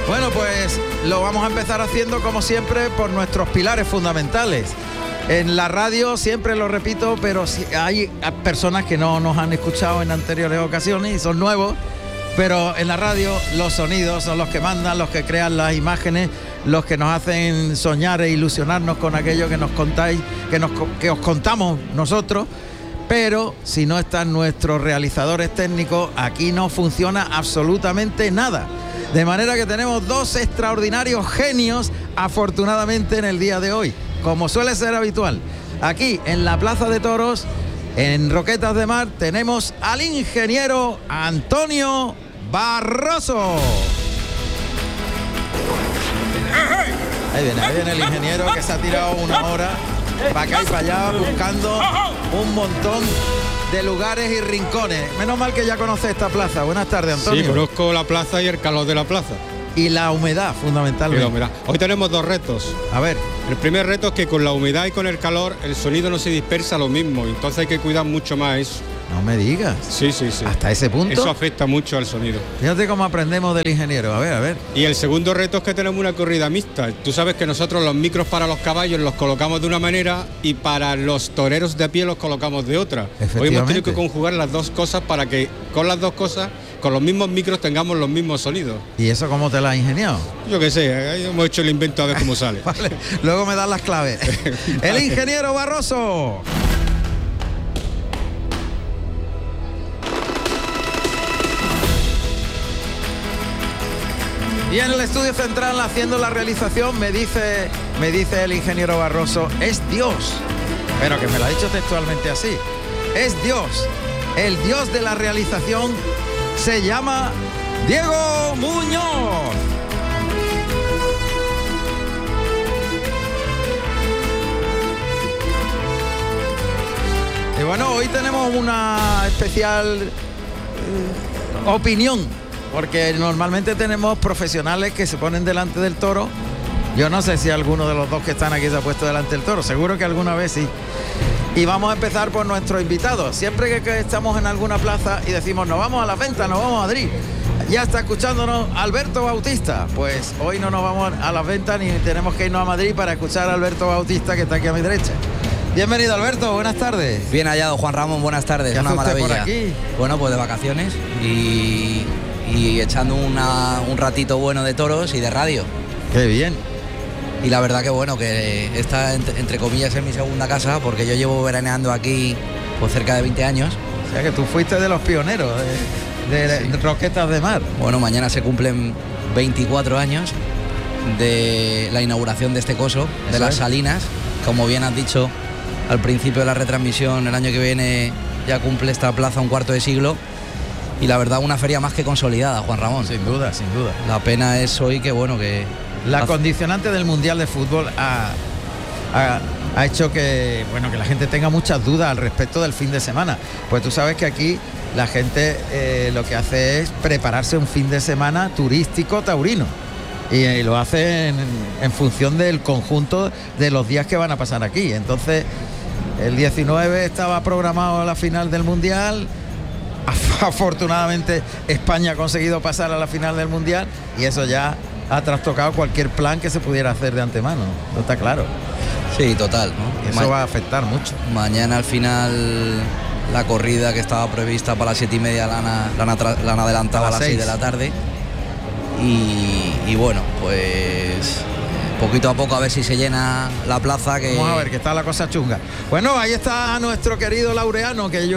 Bueno, pues lo vamos a empezar haciendo como siempre por nuestros pilares fundamentales. En la radio siempre lo repito, pero hay personas que no nos han escuchado en anteriores ocasiones y son nuevos, pero en la radio los sonidos son los que mandan, los que crean las imágenes, los que nos hacen soñar e ilusionarnos con aquello que nos contáis, que os contamos nosotros. Pero si no están nuestros realizadores técnicos, aquí no funciona absolutamente nada. De manera que tenemos dos extraordinarios genios, afortunadamente, en el día de hoy, como suele ser habitual. Aquí, en la Plaza de Toros, en Roquetas de Mar, tenemos al ingeniero Antonio Barroso. Ahí viene el ingeniero, que se ha tirado una hora para acá y para allá buscando un montón de lugares y rincones. Menos mal que ya conoce esta plaza. Buenas tardes, Antonio. Sí, conozco la plaza y el calor de la plaza. Y la humedad, fundamentalmente. Y la humedad. Hoy tenemos dos retos. A ver. El primer reto es que con la humedad y con el calor el sonido no se dispersa lo mismo, entonces hay que cuidar mucho más eso. No me digas. Sí. ¿Hasta ese punto? Eso afecta mucho al sonido. Fíjate cómo aprendemos del ingeniero. A ver. Y el segundo reto es que tenemos una corrida mixta. Tú sabes que nosotros los micros para los caballos los colocamos de una manera y para los toreros de a pie los colocamos de otra. Hoy hemos tenido que conjugar las dos cosas para que con las dos cosas, con los mismos micros, tengamos los mismos sonidos. ¿Y eso cómo te lo has ingeniado? Yo qué sé, hemos hecho el invento a ver cómo sale. Vale, luego me das las claves. El ingeniero Barroso. Y en el estudio central, haciendo la realización, me dice el ingeniero Barroso, es Dios. Pero que me lo ha dicho textualmente así. Es Dios. El Dios de la realización se llama Diego Muñoz. Y bueno, hoy tenemos una especial opinión, porque normalmente tenemos profesionales que se ponen delante del toro. Yo no sé si alguno de los dos que están aquí se ha puesto delante del toro, seguro que alguna vez sí. Y vamos a empezar por nuestros invitados. Siempre que estamos en alguna plaza y decimos nos vamos a las ventas, nos vamos a Madrid, ya está escuchándonos Alberto Bautista. Pues hoy no nos vamos a las ventas ni tenemos que irnos a Madrid para escuchar a Alberto Bautista, que está aquí a mi derecha. Bienvenido, Alberto, buenas tardes. Bien hallado, Juan Ramón, buenas tardes. ¿Qué una hace usted maravilla. por aquí? Bueno, pues de vacaciones y echando un ratito bueno de toros y de radio. Qué bien. Y la verdad que bueno, que esta entre comillas es mi segunda casa, porque yo llevo veraneando aquí por cerca de 20 años. O sea que tú fuiste de los pioneros de Roquetas de Mar. Bueno, mañana se cumplen 24 años de la inauguración de este coso, de las Salinas. Como bien has dicho al principio de la retransmisión, el año que viene ya cumple esta plaza un cuarto de siglo. Y la verdad, una feria más que consolidada, Juan Ramón. Sin duda. La pena es hoy que, bueno, que... La condicionante del Mundial de Fútbol ha hecho que la gente tenga muchas dudas al respecto del fin de semana. Pues tú sabes que aquí la gente lo que hace es prepararse un fin de semana turístico taurino. Y lo hace en función del conjunto de los días que van a pasar aquí. Entonces, el 19 estaba programado la final del Mundial. Afortunadamente España ha conseguido pasar a la final del Mundial y eso ya ha trastocado cualquier plan que se pudiera hacer de antemano. ¿No está claro? Sí, total, ¿no? Eso va a afectar mucho. Mañana al final la corrida que estaba prevista para las 7:30 la han adelantado a las 6 de la tarde. Y bueno, pues poquito a poco a ver si se llena la plaza. Que... Vamos a ver, que está la cosa chunga. Bueno, ahí está nuestro querido Laureano, que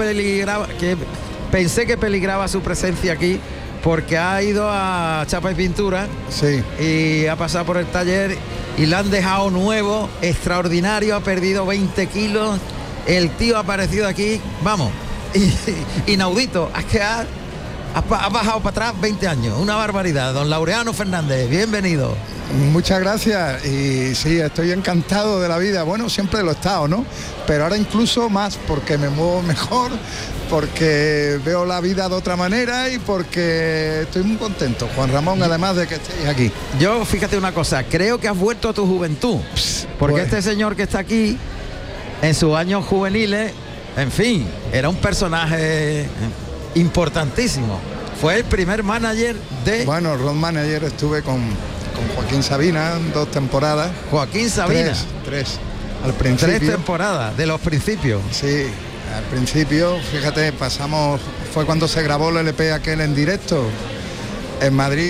pensé que peligraba su presencia aquí, porque ha ido a Chapa y Pintura. Sí. Y ha pasado por el taller y le han dejado nuevo, extraordinario, ha perdido 20 kilos. El tío ha aparecido aquí, vamos, inaudito. Es que ha bajado para atrás 20 años, una barbaridad. Don Laureano Fernández, bienvenido. Muchas gracias, y sí, estoy encantado de la vida. Bueno, siempre lo he estado, ¿no? Pero ahora incluso más, porque me muevo mejor, porque veo la vida de otra manera y porque estoy muy contento, Juan Ramón, además de que estéis aquí. Yo, fíjate una cosa, creo que has vuelto a tu juventud, porque pues... este señor que está aquí, en sus años juveniles, en fin, era un personaje importantísimo. Fue el primer manager de... Bueno, road manager estuve con Joaquín Sabina 2 temporadas. Joaquín Sabina. Tres. Al principio. 3 temporadas, de los principios. Sí, al principio, fíjate, fue cuando se grabó el LP aquel en directo en Madrid.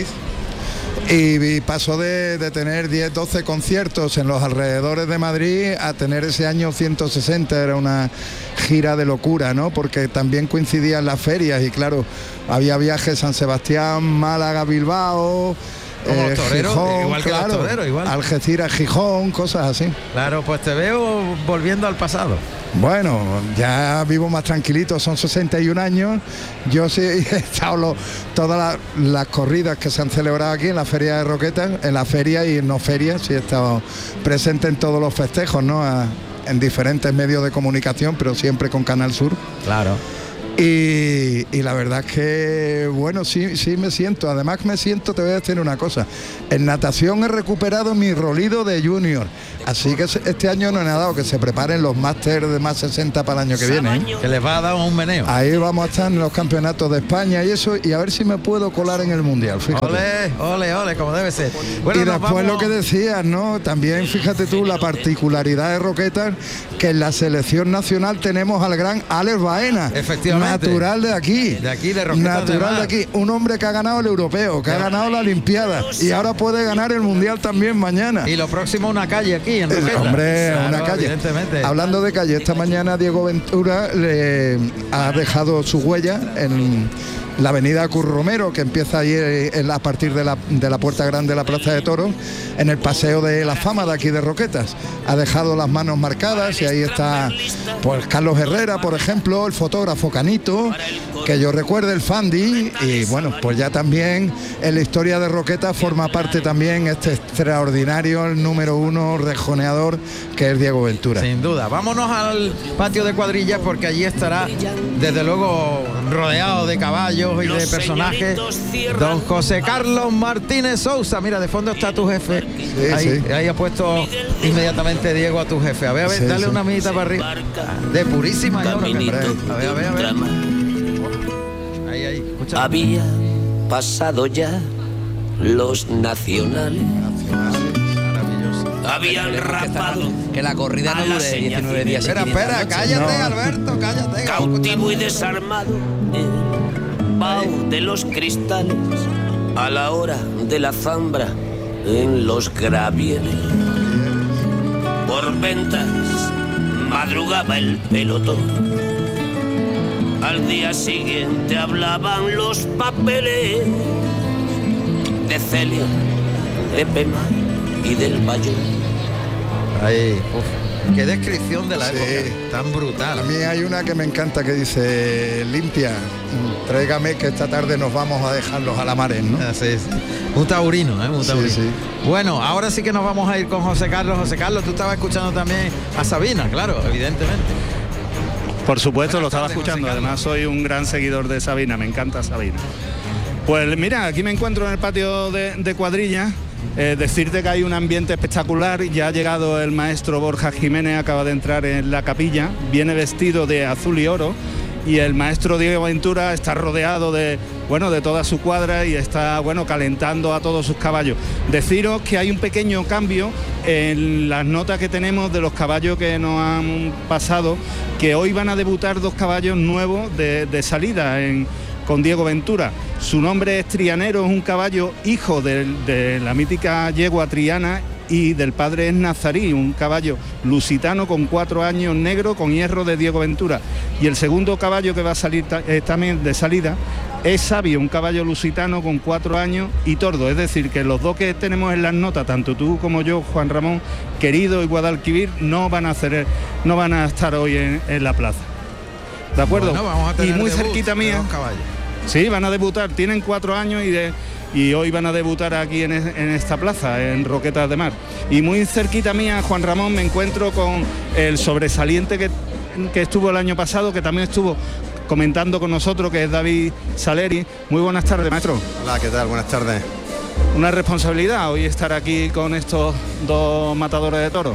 Y pasó de tener 10, 12 conciertos en los alrededores de Madrid a tener ese año 160, era una gira de locura, ¿no? Porque también coincidían las ferias y claro, había viajes San Sebastián, Málaga, Bilbao, como los toreros, Gijón, igual que claro, los toreros, igual. Algeciras, Gijón, cosas así. Claro, pues te veo volviendo al pasado. Bueno, ya vivo más tranquilito, son 61 años. Yo sí he estado todas las corridas que se han celebrado aquí en la feria de Roquetas, en la feria y en no ferias, sí he estado presente en todos los festejos, ¿no? En diferentes medios de comunicación, pero siempre con Canal Sur. Claro. Y la verdad es que, bueno, sí me siento. Además te voy a decir una cosa. En natación he recuperado mi rolido de junior. Así que este año no he nadado, que se preparen los máster de más 60 para el año que viene, ¿eh? Que les va a dar un meneo. Ahí vamos a estar en los campeonatos de España y eso, y a ver si me puedo colar en el mundial, fíjate. Ole, como debe ser. Bueno, y después lo que decías, ¿no? También fíjate tú la particularidad de Roquetas, que en la selección nacional tenemos al gran Alex Baena. Efectivamente. Natural de aquí. De aquí, de Roquetas. Natural de aquí. Un hombre que ha ganado el europeo, que ha ganado la Olimpiada y ahora puede ganar el mundial también mañana. Y lo próximo, una calle aquí en Roquetas. Hombre, claro, una calle. Evidentemente. Hablando de calle, esta mañana Diego Ventura le ha dejado su huella en la avenida Curro Romero, que empieza ahí a partir de la puerta grande de la Plaza de Toros, en el Paseo de la Fama de aquí de Roquetas. Ha dejado las manos marcadas y ahí está pues Carlos Herrera, por ejemplo, el fotógrafo Canito, que yo recuerde, el Fandi, y bueno, pues ya también en la historia de Roquetas forma parte también este extraordinario, el número 1 rejoneador, que es Diego Ventura. Sin duda. Vámonos al patio de cuadrillas, porque allí estará, desde luego, rodeado de caballos y de personajes, don José Carlos Martínez Sousa. Mira, de fondo está tu jefe. Sí, ahí ha puesto inmediatamente Diego a tu jefe. A ver, Sí, dale sí. una minita para arriba. De purísima y oro, que- a ver. Ahí, escucha. Había pasado ya los nacionales. Habían rapado Que la corrida no a la dure señal 19 días. y Espera, 500 noches. cállate, No. Alberto, cállate. cautivo y desarmado, el vaho de los cristales, a la hora de la zambra, en los gravieles. Por ventas madrugaba el pelotón. Al día siguiente hablaban los papeles de Celia, de Pema y del Bayón. Ahí, qué descripción de la Sí. época, tan A brutal. mí hay una que me encanta que dice: limpia, tráigame que esta tarde nos vamos a dejar los alamares, ¿no? Así es. Un taurino, un Sí, taurino. sí. Bueno, ahora sí que nos vamos a ir con José Carlos. José Carlos, tú estabas escuchando también a Sabina, claro, evidentemente. Por supuesto, lo estaba tardes, escuchando. José Carlos. Además, soy un gran seguidor de Sabina, me encanta Sabina. Pues mira, aquí me encuentro en el patio de cuadrilla. Decirte que hay un ambiente espectacular. Ya ha llegado el maestro Borja Jiménez, acaba de entrar en la capilla, viene vestido de azul y oro, y el maestro Diego Ventura está rodeado de toda su cuadra y está calentando a todos sus caballos. Deciros que hay un pequeño cambio en las notas que tenemos de los caballos que nos han pasado, que hoy van a debutar 2 caballos nuevos de salida con Diego Ventura. Su nombre es Trianero, es un caballo hijo de la mítica yegua Triana, y del padre es Nazarí, un caballo lusitano con 4 años, negro, con hierro, de Diego Ventura. Y el segundo caballo que va a salir también de salida es Sabio, un caballo lusitano con 4 años y tordo. Es decir, que los 2 que tenemos en las notas, tanto tú como yo, Juan Ramón, Querido y Guadalquivir, no van a estar hoy en la plaza. ¿De acuerdo? Bueno, vamos a tener y muy debut cerquita de mía. dos caballos. Sí, van a debutar, tienen 4 años y hoy van a debutar aquí en esta plaza, en Roquetas de Mar. Y muy cerquita mía, Juan Ramón, me encuentro con el sobresaliente que estuvo el año pasado, que también estuvo comentando con nosotros, que es David Saleri. Muy buenas tardes, maestro. Hola, ¿qué tal? Buenas tardes. Una responsabilidad hoy estar aquí con estos 2 matadores de toros.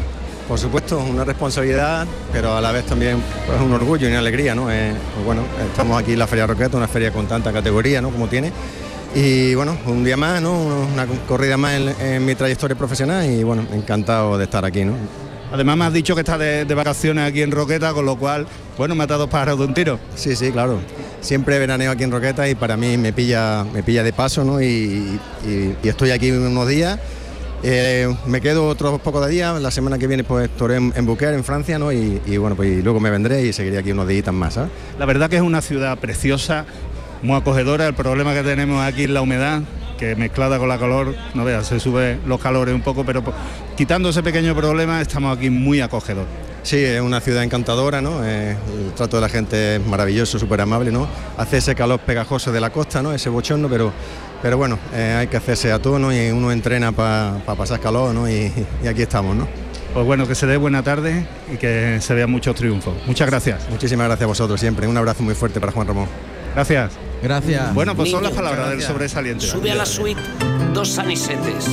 Por supuesto, una responsabilidad, pero a la vez también pues, un orgullo y una alegría, ¿no? Pues bueno, estamos aquí en la Feria Roqueta, una feria con tanta categoría, ¿no? Como tiene. Y bueno, un día más, ¿no? Una corrida más en mi trayectoria profesional y bueno, encantado de estar aquí, ¿no? Además me has dicho que estás de vacaciones aquí en Roqueta, con lo cual, bueno, me ha dado pájaros de un tiro. Sí, claro. Siempre veraneo aquí en Roqueta y para mí me pilla de paso, ¿no? Y estoy aquí unos días. Me quedo otros pocos de días. La semana que viene pues toré en Beaucaire, en Francia, ¿no? Y bueno, pues luego me vendré y seguiré aquí unos días más, ¿sabes? La verdad que es una ciudad preciosa, muy acogedora. El problema que tenemos aquí es la humedad, que mezclada con la calor, no veas, se sube los calores un poco, pero quitando ese pequeño problema estamos aquí muy acogedor. Sí, es una ciudad encantadora, ¿no? El trato de la gente es maravilloso, súper amable, ¿no? Hace ese calor pegajoso de la costa, ¿no? Ese bochorno, pero bueno, hay que hacerse a tono y uno entrena para pasar calor, ¿no? Y aquí estamos, ¿no? Pues bueno, que se dé buena tarde y que se vean muchos triunfos. Muchas gracias. Muchísimas gracias a vosotros siempre. Un abrazo muy fuerte para Juan Ramón. Gracias. Gracias. Bueno, pues son Niño, las palabras gracias. del sobresaliente. Sube a la suite 2 sanisetes,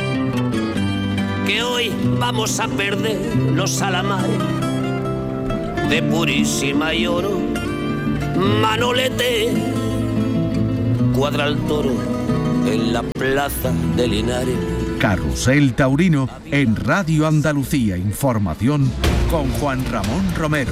que hoy vamos a perder los alamares de Purísima y Oro. Manolete cuadra el toro en la plaza de Linares. Carrusel Taurino en Radio Andalucía Información con Juan Ramón Romero.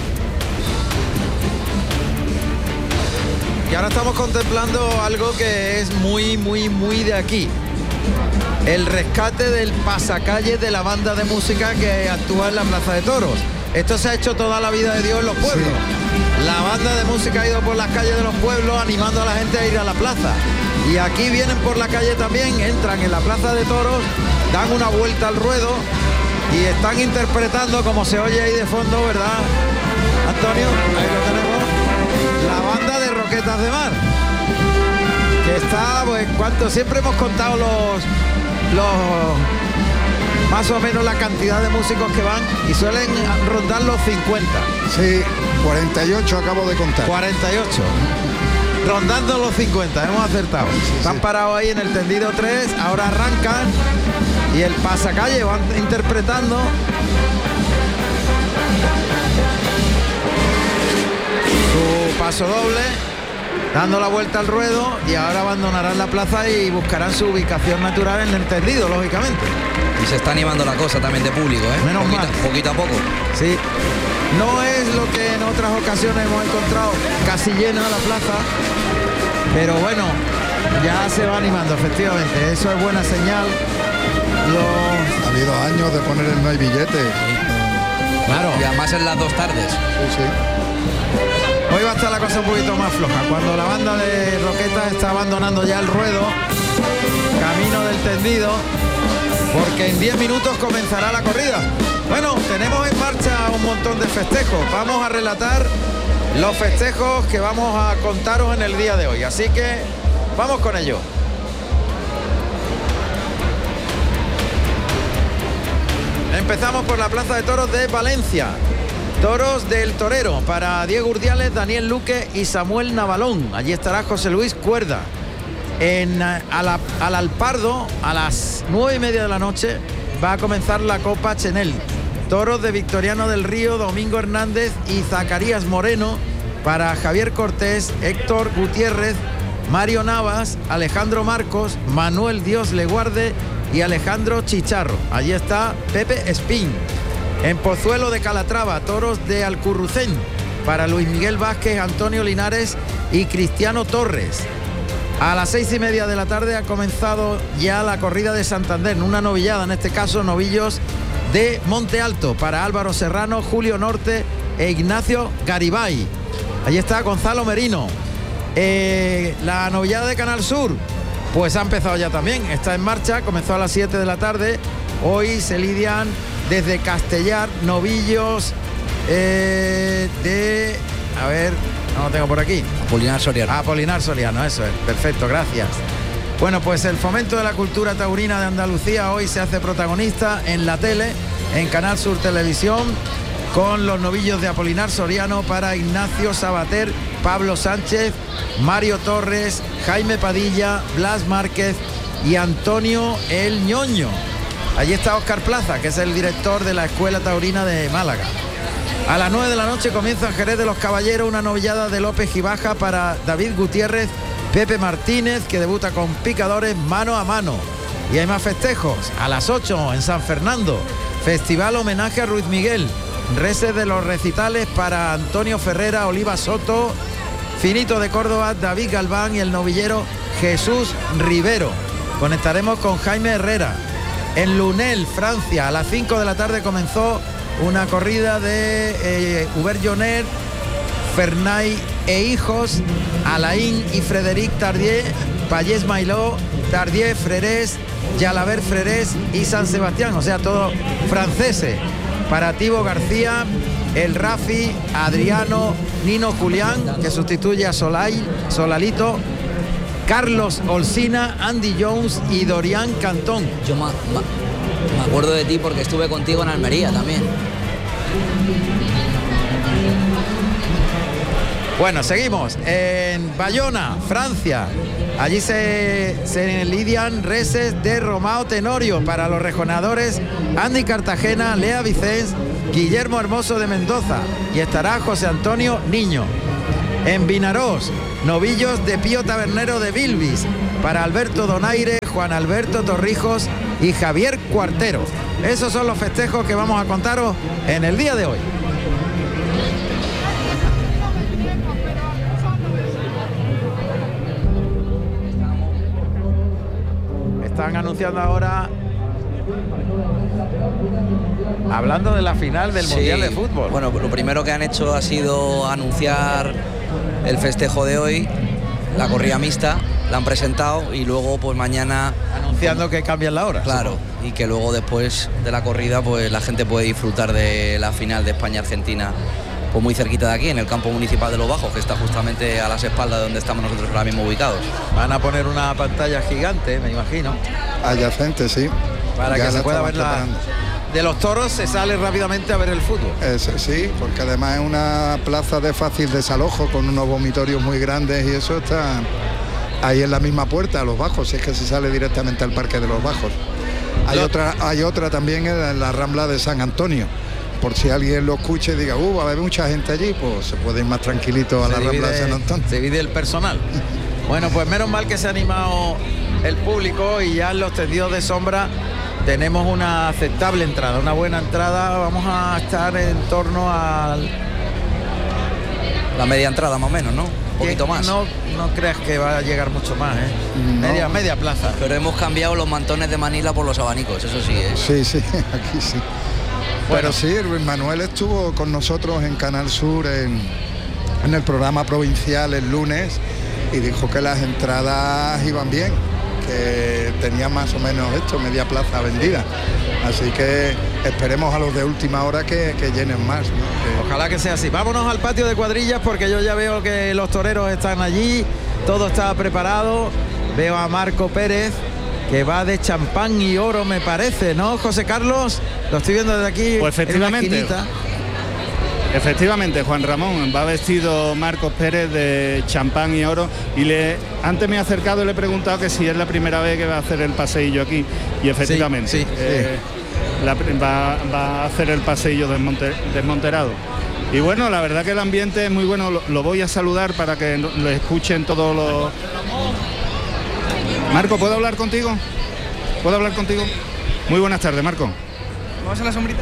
Y ahora estamos contemplando algo que es muy de aquí. El rescate del pasacalle de la banda de música que actúa en la Plaza de Toros. Esto se ha hecho toda la vida de Dios en los pueblos. Sí. La banda de música ha ido por las calles de los pueblos animando a la gente a ir a la plaza. Y aquí vienen por la calle también, entran en la Plaza de Toros, dan una vuelta al ruedo y están interpretando, como se oye ahí de fondo, ¿verdad, Antonio? Ahí lo tenemos. La banda de Roquetas de Mar, que está, pues, ¿cuánto? Siempre hemos contado los más o menos la cantidad de músicos que van y suelen rondar los 50. Sí, 48 acabo de contar. 48. Rondando los 50, hemos acertado. Están parados ahí en el tendido 3, ahora arrancan y el pasacalle van interpretando. Su paso doble, dando la vuelta al ruedo, y ahora abandonarán la plaza y buscarán su ubicación natural en el tendido, lógicamente. Y se está animando la cosa también de público, ¿eh? Menos mal. Poquito a poco. Sí. No es lo que en otras ocasiones hemos encontrado casi llena la plaza, pero bueno, ya se va animando, efectivamente. Eso es buena señal. Ha habido años de poner el no hay billete. Claro. Y además en las 2 tardes. Sí. Hoy va a estar la cosa un poquito más floja. Cuando la banda de Roquetas está abandonando ya el ruedo, camino del tendido, porque en 10 minutos comenzará la corrida. Bueno, tenemos en marcha un montón de festejos. Vamos a relatar los festejos que vamos a contaros en el día de hoy. Así que vamos con ello. Empezamos por la Plaza de Toros de Valencia. Toros del Torero para Diego Urdiales, Daniel Luque y Samuel Navalón. Allí estará José Luis Cuerda. Al Alpardo, a las 9:30 de la noche, va a comenzar la Copa Chenel. Toros de Victoriano del Río, Domingo Hernández y Zacarías Moreno para Javier Cortés, Héctor Gutiérrez, Mario Navas, Alejandro Marcos, Manuel Dios le guarde y Alejandro Chicharro. Allí está Pepe Espín. En Pozuelo de Calatrava, toros de Alcurrucén para Luis Miguel Vázquez, Antonio Linares y Cristiano Torres. A las 6:30 de la tarde ha comenzado ya la corrida de Santander, una novillada, en este caso novillos de Monte Alto para Álvaro Serrano, Julio Norte e Ignacio Garibay. Allí está Gonzalo Merino. La novillada de Canal Sur, pues ha empezado ya también, está en marcha, comenzó a las 7 de la tarde. Hoy se lidian desde Castellar novillos a ver, no lo tengo por aquí. Apolinar Soriano. Apolinar Soriano, eso es, perfecto, gracias. Bueno, pues el fomento de la cultura taurina de Andalucía hoy se hace protagonista en la tele, en Canal Sur Televisión, con los novillos de Apolinar Soriano para Ignacio Sabater, Pablo Sánchez, Mario Torres, Jaime Padilla, Blas Márquez y Antonio El Ñoño. Allí está Óscar Plaza, que es el director de la Escuela Taurina de Málaga. A las 9 de la noche comienza en Jerez de los Caballeros una novillada de López y Baja para David Gutiérrez, Pepe Martínez, que debuta con picadores mano a mano. Y hay más festejos. A las 8 en San Fernando, festival homenaje a Ruiz Miguel. Reses de los recitales para Antonio Ferrera, Oliva Soto, Finito de Córdoba, David Galván y el novillero Jesús Rivero. Conectaremos con Jaime Herrera. En Lunel, Francia, a las 5 de la tarde comenzó una corrida de Hubert Joner, Fernay e hijos, Alain y Frédéric Tardier, Payés Maillot, Tardier Frerés, Jalabert Frerés y San Sebastián, o sea, todos franceses. Para Tibo García, el Rafi, Adriano, Nino Julián, que sustituye a Solalito, Carlos Olsina, Andy Jones y Dorian Cantón. Yo me acuerdo de ti porque estuve contigo en Almería también. Bueno, seguimos en Bayona, Francia. Allí se lidian reses de Romao Tenorio para los rejoneadores Andy Cartagena, Lea Vicens, Guillermo Hermoso de Mendoza, y estará José Antonio Niño. En Vinarós, novillos de Pío Tabernero de Bilbis para Alberto Donaire, Juan Alberto Torrijos y Javier Cuartero. Esos son los festejos que vamos a contaros en el día de hoy. Están anunciando ahora, hablando de la final del Mundial de Fútbol. Bueno, lo primero que han hecho ha sido anunciar el festejo de hoy, la corrida mixta, la han presentado y luego pues mañana... Anunciando que cambian la hora. Claro, supongo. y que luego después de la corrida pues la gente puede disfrutar de la final de España-Argentina pues muy cerquita de aquí, en el campo municipal de Los Bajos, que está justamente a las espaldas de donde estamos nosotros ahora mismo ubicados. Van a poner una pantalla gigante, me imagino. Adyacente, sí. Para ya que se pueda ver de los toros se sale rápidamente a ver el fútbol. Sí, porque además es una plaza de fácil desalojo con unos vomitorios muy grandes y eso está ahí en la misma puerta, a Los Bajos, es que se sale directamente al Parque de Los Bajos. Hay otra también en la Rambla de San Antonio. Por si alguien lo escuche y diga, va a haber mucha gente allí, pues se puede ir más tranquilito a la Rambla de San Antonio. Se divide el personal. Bueno, pues menos mal que se ha animado el público y ya en los tendidos de sombra tenemos una aceptable entrada, una buena entrada. Vamos a estar en torno a la media entrada más o menos, ¿no? Un poquito más. No creas que va a llegar mucho más, ¿eh? No. Media plaza. Pero hemos cambiado los mantones de Manila por los abanicos, eso sí, ¿eh? Sí, aquí sí. Bueno. Pero sí, Luis Manuel estuvo con nosotros en Canal Sur en el programa provincial el lunes y dijo que las entradas iban bien, que tenía más o menos media plaza vendida. Así que esperemos a los de última hora que llenen más, ¿no? Ojalá que sea así. Vámonos al patio de cuadrillas porque yo ya veo que los toreros están allí, todo está preparado. Veo a Marco Pérez, que va de champán y oro, me parece, ¿no, José Carlos? Lo estoy viendo desde aquí. Pues efectivamente, Juan Ramón, va vestido Marcos Pérez de champán y oro y antes me he acercado y le he preguntado que si es la primera vez que va a hacer el paseillo aquí y efectivamente sí. Va a hacer el paseillo desmonterado. Y bueno, la verdad que el ambiente es muy bueno, lo voy a saludar para que lo escuchen todos los... Marco, ¿puedo hablar contigo? Muy buenas tardes, Marco. ¿Vamos a la sombrita?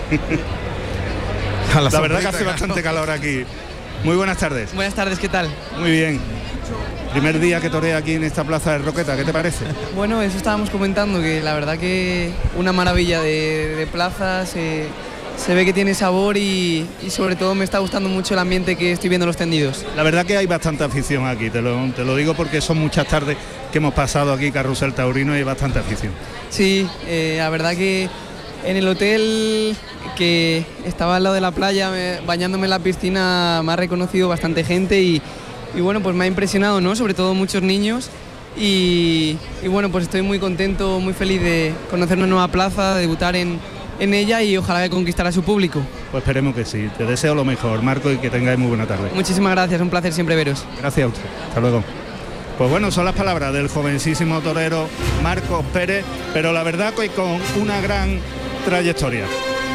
La verdad que hace bastante calor aquí. Muy buenas tardes. Buenas tardes, ¿qué tal? Muy bien. Primer día que torea aquí en esta plaza de Roqueta, ¿qué te parece? Bueno, eso estábamos comentando, que la verdad que una maravilla de plaza, se ve que tiene sabor y sobre todo me está gustando mucho el ambiente que estoy viendo en los tendidos. La verdad que hay bastante afición aquí, te lo digo porque son muchas tardes que hemos pasado aquí Carrusel Taurino y hay bastante afición. Sí, la verdad que en el hotel que estaba al lado de la playa, bañándome en la piscina, me ha reconocido bastante gente y bueno, pues me ha impresionado, ¿no? Sobre todo muchos niños y bueno, pues estoy muy contento, muy feliz de conocer una nueva plaza, de debutar en ella y ojalá que conquistara a su público. Pues esperemos que sí, te deseo lo mejor, Marco, y que tengáis muy buena tarde. Muchísimas gracias, un placer siempre veros. Gracias a usted, hasta luego. Pues bueno, son las palabras del jovencísimo torero Marcos Pérez, pero la verdad que con una gran trayectoria.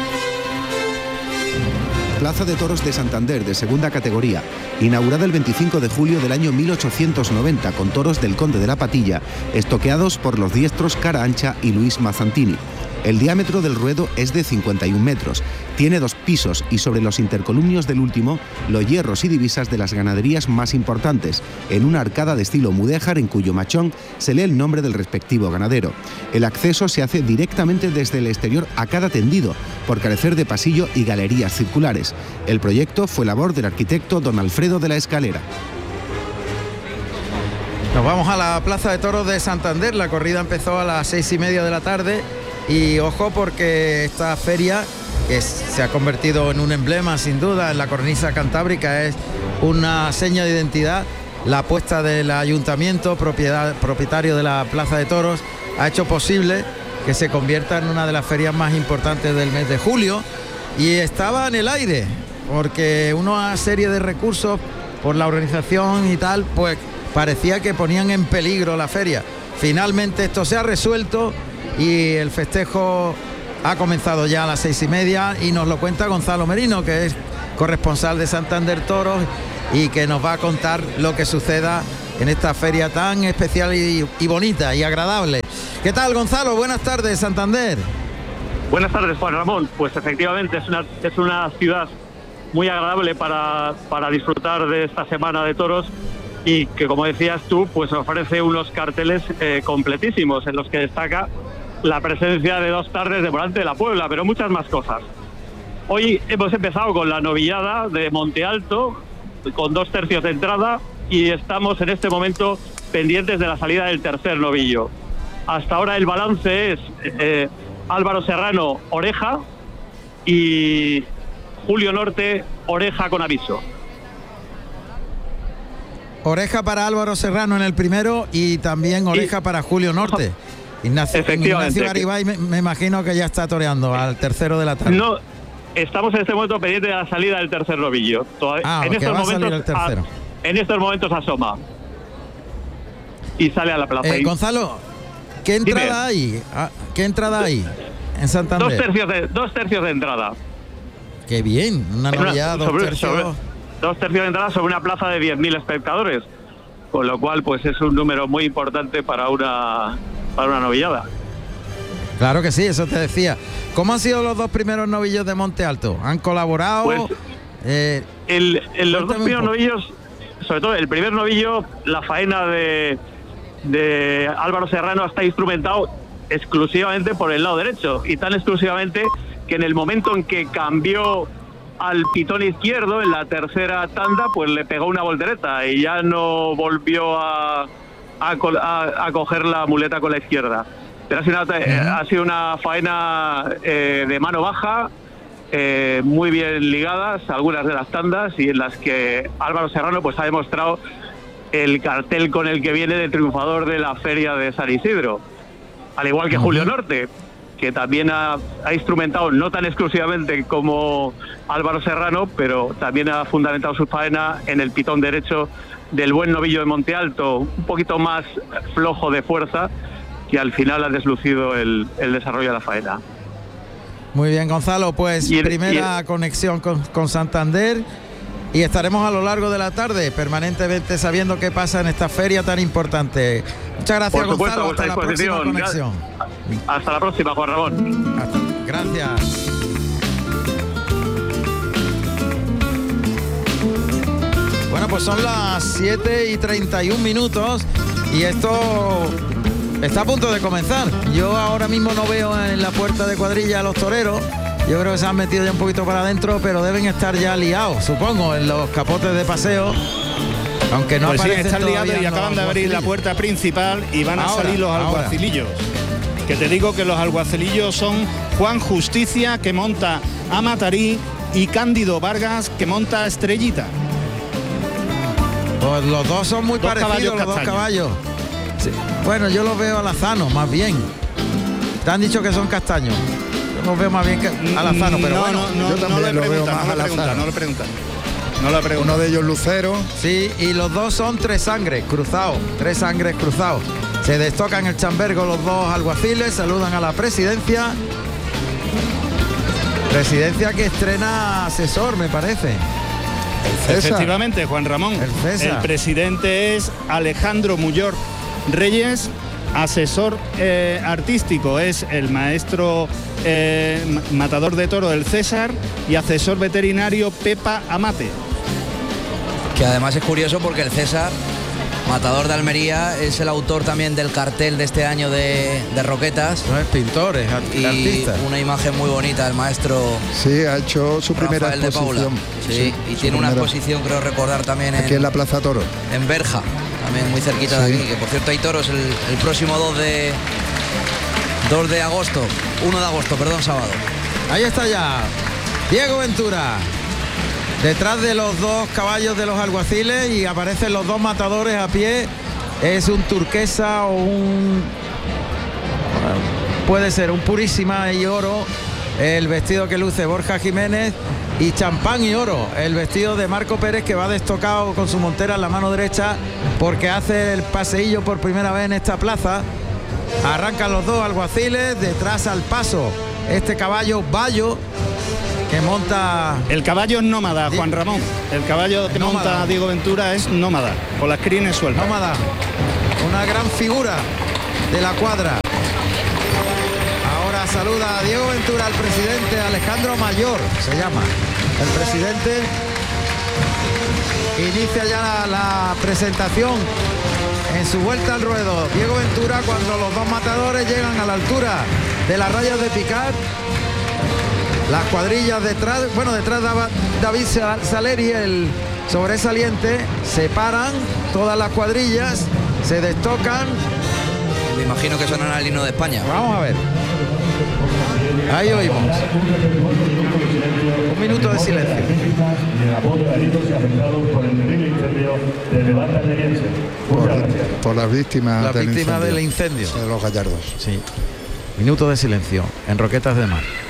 Plaza de Toros de Santander, de segunda categoría, inaugurada el 25 de julio del año 1890 con toros del Conde de la Patilla, estoqueados por los diestros Cara Ancha y Luis Mazzantini. El diámetro del ruedo es de 51 metros, tiene 2 pisos y sobre los intercolumnios del último, los hierros y divisas de las ganaderías más importantes, en una arcada de estilo mudéjar en cuyo machón se lee el nombre del respectivo ganadero. El acceso se hace directamente desde el exterior a cada tendido, por carecer de pasillo y galerías circulares. El proyecto fue labor del arquitecto don Alfredo de la Escalera. Nos vamos a la Plaza de Toros de Santander. La corrida empezó a las 6:30 de la tarde. Y ojo, porque esta feria, que se ha convertido en un emblema sin duda en la cornisa cantábrica, es una seña de identidad. La apuesta del ayuntamiento, propietario de la Plaza de Toros, ha hecho posible que se convierta en una de las ferias más importantes del mes de julio. Y estaba en el aire, porque una serie de recursos por la organización y tal, pues parecía que ponían en peligro la feria. Finalmente esto se ha resuelto y el festejo ha comenzado ya a las 6:30 y nos lo cuenta Gonzalo Merino, que es corresponsal de Santander Toros y que nos va a contar lo que suceda en esta feria tan especial y bonita y agradable. ¿Qué tal, Gonzalo? Buenas tardes, Santander. Buenas tardes, Juan Ramón. Pues efectivamente es una ciudad muy agradable para disfrutar de esta semana de toros y que, como decías tú, pues ofrece unos carteles completísimos en los que destaca la presencia de 2 tardes de Morante de la Puebla, pero muchas más cosas. Hoy hemos empezado con la novillada de Monte Alto, con 2 tercios de entrada, y estamos en este momento pendientes de la salida del tercer novillo. Hasta ahora el balance es Álvaro Serrano, oreja, y Julio Norte, oreja con aviso. Oreja para Álvaro Serrano en el primero y también oreja para Julio Norte. Ignacio Garibay me imagino que ya está toreando al tercero de la tarde. No, estamos en este momento pendientes de la salida del tercer novillo. En estos momentos asoma y sale a la plaza. Gonzalo, ¿qué entrada hay? ¿Qué entrada hay en Santander? 2 tercios de entrada. Qué bien, una novillada, 2 tercios. 2 tercios de entrada sobre una plaza de 10.000 espectadores, con lo cual pues es un número muy importante para una novillada. Claro que sí, eso te decía. ¿Cómo han sido los 2 primeros novillos de Monte Alto? ¿Han colaborado? Pues, los 2 primeros novillos, sobre todo el primer novillo, la faena de Álvaro Serrano está instrumentado exclusivamente por el lado derecho, y tan exclusivamente que en el momento en que cambió al pitón izquierdo en la tercera tanda, pues le pegó una voltereta y ya no volvió a coger la muleta con la izquierda. Pero ha sido una faena de mano baja, muy bien ligadas algunas de las tandas, y en las que Álvaro Serrano pues ha demostrado el cartel con el que viene de triunfador de la feria de San Isidro, al igual que Julio Norte, que también ha instrumentado, no tan exclusivamente como Álvaro Serrano, pero también ha fundamentado su faena en el pitón derecho del buen novillo de Monte Alto, un poquito más flojo de fuerza, que al final ha deslucido el desarrollo de la faena. Muy bien, Gonzalo, pues primera conexión con Santander, y estaremos a lo largo de la tarde permanentemente sabiendo qué pasa en esta feria tan importante. Muchas gracias, Gonzalo. Hasta la próxima conexión. Hasta la próxima, Juan Ramón. Gracias. Bueno, pues son las 7:31 y esto está a punto de comenzar. Yo ahora mismo no veo en la puerta de cuadrilla a los toreros. Yo creo que se han metido ya un poquito para adentro, pero deben estar ya liados, supongo, en los capotes de paseo. Aunque no pues aparecen sí, están liados y acaban de abrir la puerta principal y van a salir los alguacilillos. Que te digo que los alguacilillos son Juan Justicia, que monta a Matarí, y Cándido Vargas, que monta a Estrellita. Pues los dos son muy parecidos, los 2 caballos. Sí. Bueno, yo los veo alazanos, más bien. Te han dicho que son castaños. Yo los veo más bien que alazanos, pero bueno. No le pregunta. No lo pregunto. Uno de ellos Lucero. Sí, y los dos son tres sangres cruzados. Se destocan el chambergo los dos alguaciles, saludan a la presidencia. Presidencia que estrena asesor, me parece. Efectivamente, Juan Ramón. El presidente es Alejandro Muyor Reyes, asesor artístico es el maestro matador de toro del César y asesor veterinario Pepa Amate. Que además es curioso porque el César, matador de Almería, es el autor también del cartel de este año de Roquetas. No es pintor, es artista. Una imagen muy bonita del maestro. Sí, ha hecho su primera exposición. Sí, y tiene una exposición, creo recordar, también aquí en la Plaza Toro. En Berja, también muy cerquita de aquí, que por cierto hay toros el próximo 1 de agosto, sábado. Ahí está ya Diego Ventura, detrás de los dos caballos de los alguaciles, y aparecen los dos matadores a pie. Es un turquesa o puede ser un purísima y oro el vestido que luce Borja Jiménez, y champán y oro el vestido de Marco Pérez, que va destocado con su montera en la mano derecha porque hace el paseillo por primera vez en esta plaza. Arrancan los dos alguaciles, detrás al paso este caballo Bayo que monta... El caballo es nómada, Juan Ramón. El caballo que monta Diego Ventura es nómada, con las crines sueltas. Nómada, una gran figura de la cuadra. Ahora saluda a Diego Ventura, al presidente Alejandro Mayor, se llama. El presidente inicia ya la presentación en su vuelta al ruedo. Diego Ventura, cuando los dos matadores llegan a la altura de las rayas de picar. Las cuadrillas detrás, detrás David Saleri, el sobresaliente, se paran todas las cuadrillas, se destocan. Me imagino que sonará el himno de España. Vamos a ver. Ahí oímos. Un minuto de silencio. Por las víctimas del incendio. De los Gallardos. Sí. Minuto de silencio en Roquetas de Mar.